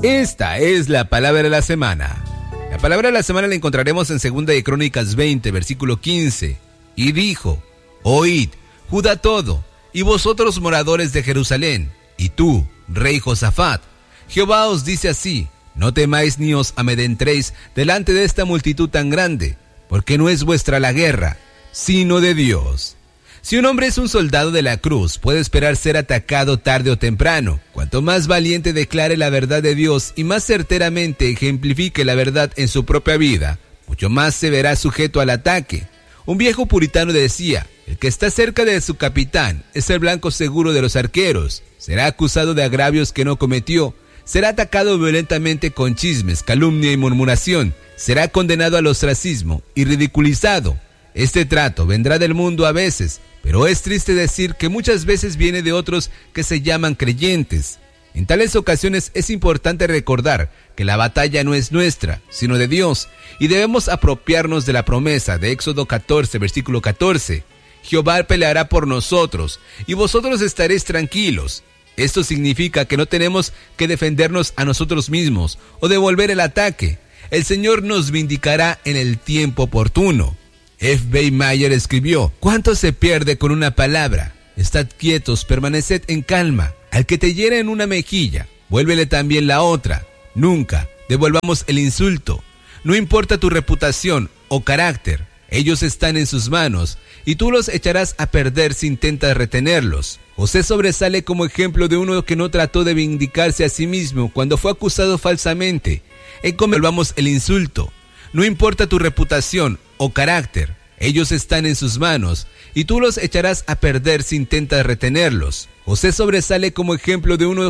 Esta es la palabra de la semana. La palabra de la semana la encontraremos en 2 de Crónicas 20, versículo 15. Y dijo: Oíd, Judá todo, y vosotros moradores de Jerusalén, y tú, rey Josafat, Jehová os dice así: no temáis ni os amedrentéis delante de esta multitud tan grande, porque no es vuestra la guerra, sino de Dios. Si un hombre es un soldado de la cruz, puede esperar ser atacado tarde o temprano. Cuanto más valiente declare la verdad de Dios y más certeramente ejemplifique la verdad en su propia vida, mucho más se verá sujeto al ataque. Un viejo puritano decía: el que está cerca de su capitán es el blanco seguro de los arqueros. Será acusado de agravios que no cometió. Será atacado violentamente con chismes, calumnia y murmuración. Será condenado al ostracismo y ridiculizado. Este trato vendrá del mundo a veces, pero es triste decir que muchas veces viene de otros que se llaman creyentes. En tales ocasiones es importante recordar que la batalla no es nuestra, sino de Dios, y debemos apropiarnos de la promesa de Éxodo 14, versículo 14. Jehová peleará por nosotros, y vosotros estaréis tranquilos. Esto significa que no tenemos que defendernos a nosotros mismos o devolver el ataque. El Señor nos vindicará en el tiempo oportuno. F. B. Meyer escribió: ¿cuánto se pierde con una palabra? Estad quietos, permaneced en calma. Al que te hiere en una mejilla, vuélvele también la otra. Nunca devolvamos el insulto. No importa tu reputación o carácter, ellos están en sus manos, y tú los echarás a perder si intentas retenerlos. José sobresale como ejemplo de uno que no trató de vindicarse a sí mismo cuando fue acusado falsamente. Devolvamos el insulto. No importa tu reputación o carácter, ellos están en sus manos, y tú los echarás a perder si intentas retenerlos. José sobresale como ejemplo de uno